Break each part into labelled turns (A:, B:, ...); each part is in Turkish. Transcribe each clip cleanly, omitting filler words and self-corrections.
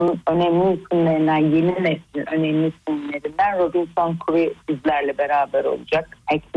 A: önemli isimlerinden, yeni neslin önemli isimlerinden Robinson Crusoe bizlerle beraber olacak.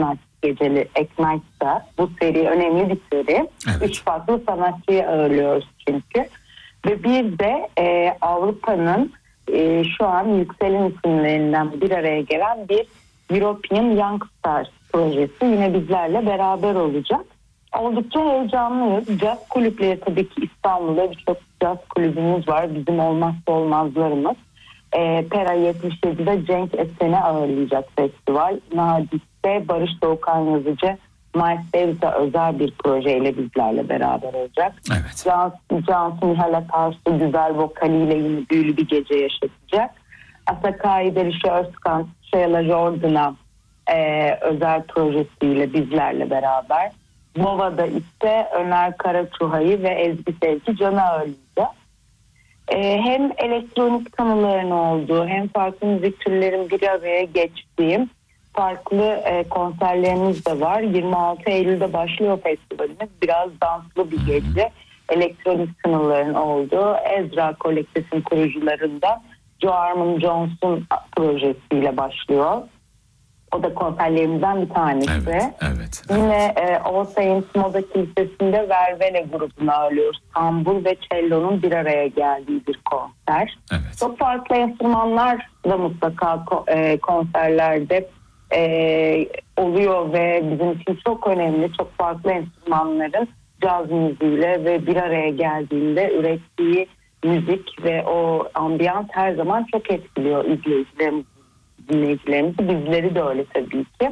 A: X-Night'ta bu seri önemli bir seri.
B: Evet.
A: 3 farklı sanatçıyı ağırlıyoruz çünkü. Ve bir de Avrupa'nın şu an yükselen isimlerinden bir araya gelen bir European Young Stars projesi yine bizlerle beraber olacak. Oldukça heyecanlıyız. Caz kulüpleri tabii ki İstanbul'da birçok caz kulübümüz var. Bizim olmazsa olmazlarımız. Pera 77'de Cenk Esen'i ağırlayacak festival. Nadis'te Barış Doğukan Yazıcı, Miles Davis'e özel bir projeyle bizlerle beraber olacak.
B: Evet.
A: Cansu Nihal Akarsu güzel vokaliyle yine büyülü bir gece yaşatacak. Asakai Derişi Özkan, Sheila Jordan'a özel projesiyle bizlerle beraber. Nova'da ise Ömer Karaçuha'yı ve Ezgi Sevgi Can'ı ağırlayacak. Hem elektronik tanıların olduğu hem farklı müzik türlerin bir araya geçtiğim farklı konserlerimiz de var. 26 Eylül'de başlıyor festivalimiz. Biraz danslı bir gece. Elektronik tınıların olduğu Ezra Kolektif'in kurucularından Joe Armand Jones'un projesiyle başlıyor. O da konserlerimizden bir tanesi.
B: Evet.
A: Yine All Saints Moda Kilisesi'nde Vervele grubunu ağırlıyoruz. Tambur ve cello'nun bir araya geldiği bir konser.
B: Evet.
A: Çok farklı enstrümanlar da mutlaka konserlerde oluyor ve bizim için çok önemli. Çok farklı enstrümanların caz müziğiyle ve bir araya geldiğinde ürettiği müzik ve o ambiyans her zaman çok etkiliyor dinleyicilerimizi. Bizleri de öyle tabii ki.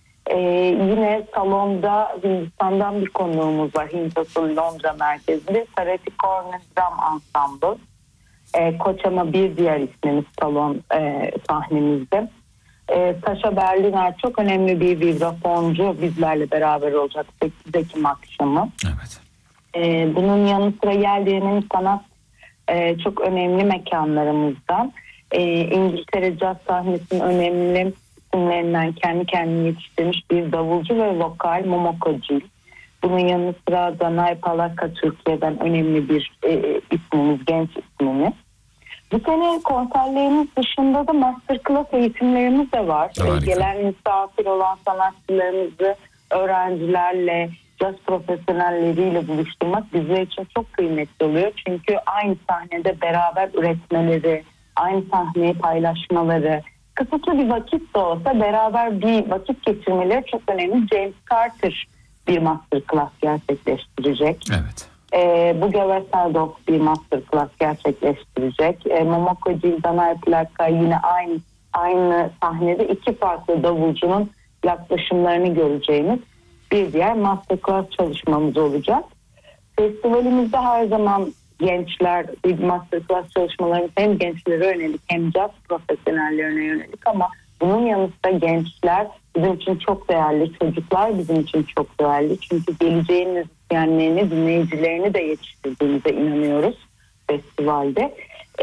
A: Yine salonda Hindistan'dan bir konuğumuz var. Hindostan Londra merkezinde Sarati Corner Drum Ensemble. Koçama bir diğer ismimiz salon sahnemizde. Sasha Berliner çok önemli bir vibrafoncu bizlerle beraber olacak 8 Ekim akşamı.
B: Evet.
A: Bunun yanı sıra Yeldiğinin sanat çok önemli mekanlarımızdan. İngiltere caz sahnesinin önemli isimlerinden kendi kendini yetiştirmiş bir davulcu ve vokal Momoko Gil. Bunun yanı sıra Danay Palaka Türkiye'den önemli bir ismimiz, genç ismimiz. Bu sene konserlerimiz dışında da masterclass eğitimlerimiz de var. Gelen misafir olan sanatçılarımızı öğrencilerle, caz profesyonelleriyle buluşturmak bizler için çok kıymetli oluyor. Çünkü aynı sahnede beraber üretmeleri, aynı sahneyi paylaşmaları, kısaca bir vakit de olsa beraber bir vakit geçirmeleri çok önemli. James Carter bir masterclass gerçekleştirecek.
B: Evet.
A: Buge Veseldov bir masterclass gerçekleştirecek. Momoko Gil, Danay Plaka yine aynı sahnede iki farklı davulcunun yaklaşımlarını göreceğimiz bir diğer masterclass çalışmamız olacak. Festivalimizde her zaman gençler, masterclass çalışmalarımız hem gençlere yönelik hem caz profesyonellerine yönelik ama bunun yanı sıra gençler bizim için çok değerli, çocuklar bizim için çok değerli. Çünkü geleceğin müzisyenlerini, dinleyicilerini de yetiştirdiğimize inanıyoruz festivalde.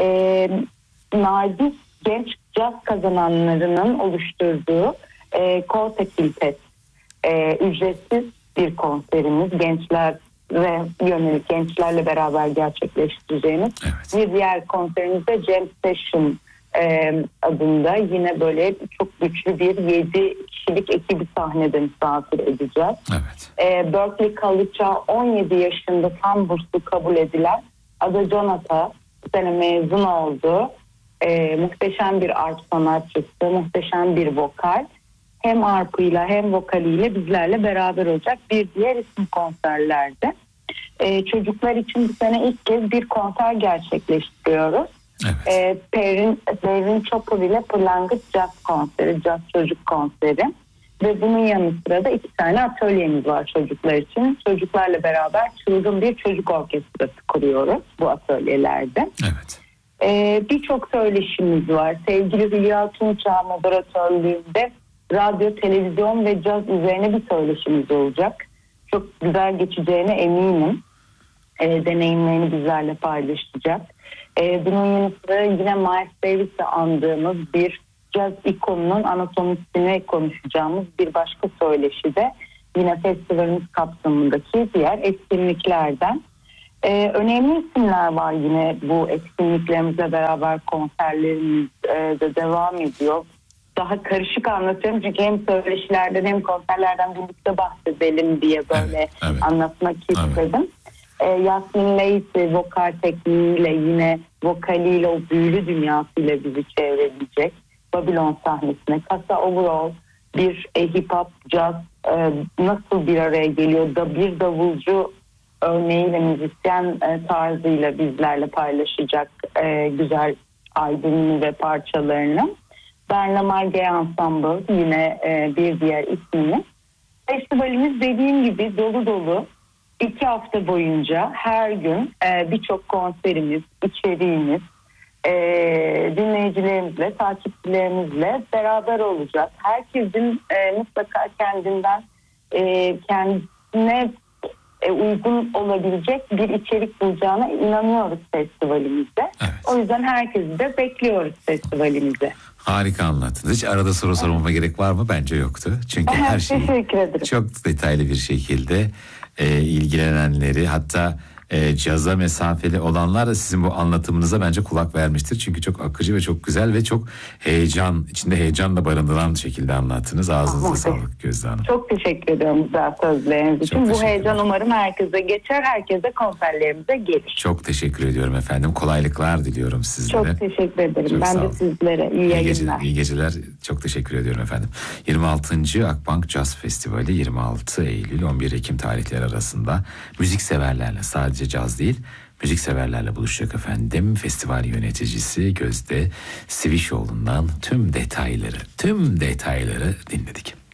A: Nardis genç caz kazananlarının oluşturduğu Korte Kiltet ücretsiz bir konserimiz. Gençlerle beraber gerçekleştireceğimiz.
B: Evet.
A: Bir diğer konserimizde Jam Session adında yine böyle çok güçlü bir 7 kişilik ekibi sahnede misafir edeceğiz.
B: Evet.
A: Berkeley College'a 17 yaşında tam burslu kabul edilen Ada Jonathan bu sene mezun oldu. Muhteşem bir arp sanatçısı, muhteşem bir vokal. Hem arpıyla hem vokaliyle bizlerle beraber olacak bir diğer isim konserlerde. Çocuklar için bu sene ilk kez bir konser gerçekleştiriyoruz.
B: Evet.
A: Perrin Chopper ile Pırlangıç Jazz Konseri, Jazz Çocuk Konseri. Ve bunun yanı sıra da 2 tane atölyemiz var çocuklar için. Çocuklarla beraber çılgın bir çocuk orkestrası kuruyoruz bu atölyelerde.
B: Evet.
A: Birçok söyleşimiz var. Sevgili Hülya Tunçağ moderatörlüğünde radyo, televizyon ve caz üzerine bir söyleşimiz olacak. Çok güzel geçeceğine eminim. Deneyimlerini bizlerle paylaşacak. Bunun yanı sıra yine Miles Davis'i andığımız bir caz ikonunun anatomisini konuşacağımız bir başka söyleşi de yine festivalimiz kapsamındaki diğer etkinliklerden. Önemli isimler var yine bu etkinliklerimizle beraber, konserlerimiz de devam ediyor. Daha karışık anlatıyorum çünkü hem söyleşilerden hem konserlerden birlikte bahsedelim diye böyle anlatmak istedim. Yasmin Lacey vokal tekniğiyle, yine vokaliyle, o büyülü dünyasıyla bizi çevreleyecek. Babylon sahnesine Kasa Overall bir hip hop, jazz nasıl bir araya geliyor da bir davulcu örneğiyle, müzisyen tarzıyla bizlerle paylaşacak güzel albümünü ve parçalarını. Bernamar Gay Ensemble yine bir diğer ismini. Festivalimiz dediğim gibi dolu dolu. 2 hafta boyunca her gün birçok konserimiz, içeriğimiz, dinleyicilerimizle, takipçilerimizle beraber olacak. Herkesin mutlaka kendinden kendine uygun olabilecek bir içerik bulacağına inanıyoruz festivalimizde.
B: Evet.
A: O yüzden herkesi de bekliyoruz festivalimize.
B: Harika anlattınız. Hiç arada soru sormama gerek var mı? Bence yoktu. Çünkü her şeyi çok detaylı bir şekilde ilgilenenleri, hatta caza mesafeli olanlar da sizin bu anlatımınıza bence kulak vermiştir. Çünkü çok akıcı ve çok güzel ve çok içinde heyecanla barındıran şekilde anlattınız. Ağzınıza sağlık Gözde Hanım.
A: Çok teşekkür ediyorum güzel sözleriniz için. Bu heyecan umarım herkese geçer, herkese konserlerimize gelir.
B: Çok teşekkür ediyorum efendim. Kolaylıklar diliyorum sizlere.
A: Çok teşekkür ederim.
B: Çok
A: ben de sizlere iyi yayınlar.
B: İyi geceler. Çok teşekkür ediyorum efendim. 26. Akbank Jazz Festivali 26 Eylül 11 Ekim tarihleri arasında müzikseverlerle, sadece caz değil, müzikseverlerle buluşacak efendim. Festival yöneticisi Gözde Sivişoğlu'ndan tüm detayları dinledik.